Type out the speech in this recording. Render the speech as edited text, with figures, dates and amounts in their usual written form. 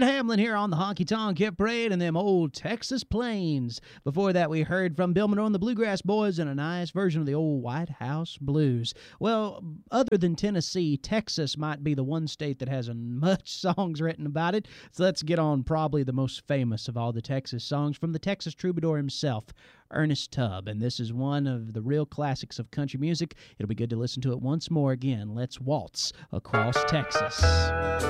Bart Hamlin here on the Honky Tonk Hit Parade and them old Texas plains. Before that, we heard from Bill Monroe and the Bluegrass Boys in a nice version of the old White House Blues. Well, other than Tennessee, Texas might be the one state that has much songs written about it. So let's get on probably the most famous of all the Texas songs from the Texas troubadour himself, Ernest Tubb. And this is one of the real classics of country music. It'll be good to listen to it once more again. Let's waltz across Texas.